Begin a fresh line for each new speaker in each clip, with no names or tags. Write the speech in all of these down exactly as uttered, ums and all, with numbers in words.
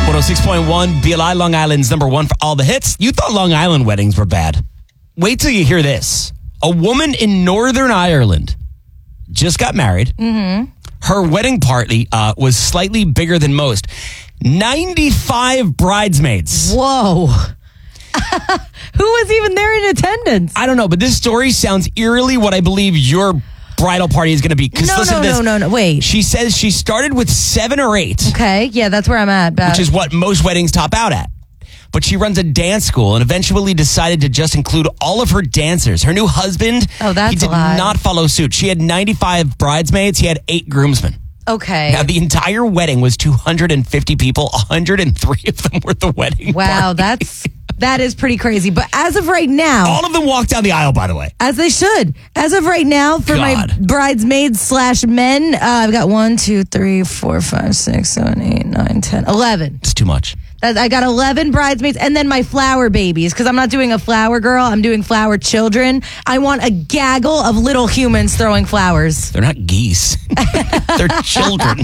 one oh six point one, B L I, Long Island's number one for all the hits. You thought Long Island weddings were bad. Wait till you hear this. A woman in Northern Ireland just got married.
Mm-hmm.
Her wedding party uh, was slightly bigger than most. ninety-five bridesmaids.
Whoa. Who was even there in attendance?
I don't know, but this story sounds eerily what I believe your bridal party is going to be.
No,
listen
no,
to this.
no, no, no. Wait.
She says she started with seven or eight.
Okay, yeah, that's where I'm at. But
which is what most weddings top out at. But she runs a dance school and eventually decided to just include all of her dancers. Her new husband,
oh, that's
he did
a lot.
not follow suit. She had ninety-five bridesmaids. He had eight groomsmen.
Okay.
Now, the entire wedding was two hundred fifty people. one hundred three of them were the wedding
Wow,
party.
that's that is pretty crazy. But as of right now,
all of them walked down the aisle, by the way.
as they should. As of right now, for
God.
my bridesmaids slash men, uh, I've got one, two, three, four, five, six, seven, eight, nine, ten, eleven.
It's too much.
That- I got eleven bridesmaids, and then my flower babies, because I'm not doing a flower girl, I'm doing flower children. I want a gaggle of little humans throwing flowers.
They're not geese. They're children.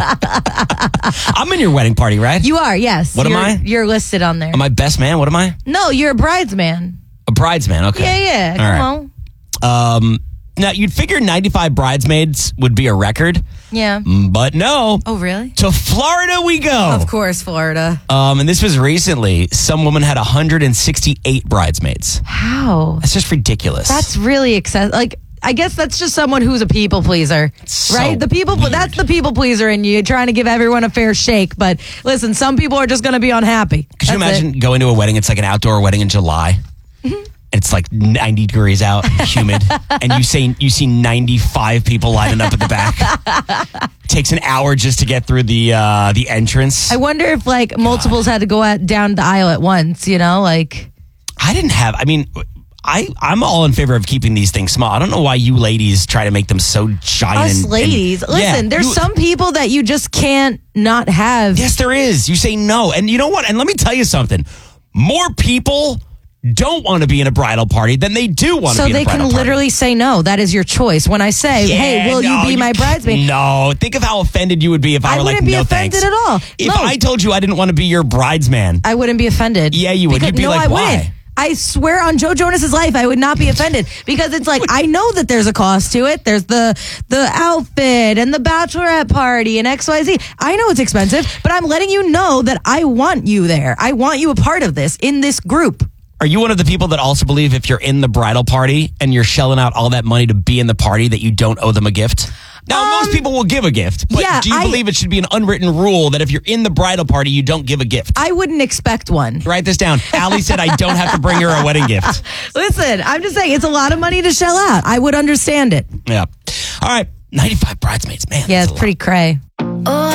I'm in your wedding party, right?
You are, yes.
What am
You're-
I?
You're listed on there.
Am I best man? What am I?
No, you're a bridesman.
A bridesman, okay.
Yeah, yeah.
All
Come
right.
on.
Um, now, you'd figure ninety-five bridesmaids would be a record,
Yeah.
but no.
Oh, really?
To Florida we go.
Of course, Florida.
Um, and this was recently. Some woman had one hundred sixty-eight bridesmaids.
How?
That's just ridiculous.
That's really excessive. Like, I guess that's just someone who's a people pleaser,
So
right? The people,
weird.
that's the people pleaser in you, trying to give everyone a fair shake. But listen, some people are just going to be unhappy.
Could you
That's
imagine
it.
going to a wedding? It's like an outdoor wedding in July. It's like ninety degrees out, humid, and you say you see ninety-five people lining up at the back. Takes an hour just to get through the uh, the entrance.
I wonder if like multiples had to go out, down the aisle at once. You know, like
I didn't have. I mean, I I'm all in favor of keeping these things small. I don't know why you ladies try to make them so giant.
us
and,
ladies.
and-
Listen,
yeah,
there's
you-
some people that you just can't not have.
Yes, there is. You say no, and you know what? And let me tell you something. More people don't want to be in a bridal party than they do want
So
to be in
they
a bridal
can
party.
literally say no. That is your choice. When I say,
Yeah,
"Hey, will
no,
you be my bridesmaid?"
No, think of how offended you would be if I,
I
were like,
wouldn't be
no
offended
thanks.
at all.
If
No.
I told you I didn't want to be your bridesman,
I wouldn't be offended.
Yeah, you would.
Because,
You'd be
no,
like,
I
why?
wouldn't. I swear on Joe Jonas's life, I would not be offended because it's like I know that there's a cost to it. There's the the outfit and the bachelorette party and X Y Z. I know it's expensive, but I'm letting you know that I want you there. I want you a part of this in this group.
are you one of the people that also believe if you're in the bridal party and you're shelling out all that money to be in the party that you don't owe them a gift? Now,
Um,
most people will give a gift, but
yeah,
do you
I-
believe it should be an unwritten rule that if you're in the bridal party, you don't give a gift?
I wouldn't expect one.
Write this down. Allie said I don't have to bring her a wedding gift.
Listen, I'm just saying it's a lot of money to shell out. I would understand it.
Yeah. All right. ninety-five bridesmaids, man.
Yeah,
that's
it's
a lot.
pretty cray.